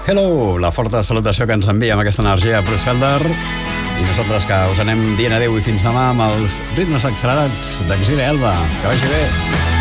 Hello, la forta salutació que ens envia amb aquesta energia Bruce Felder. I nosaltres que us anem dient adeu i fins demà amb els ritmes accelerats d'Exili Elba. Que vagi bé.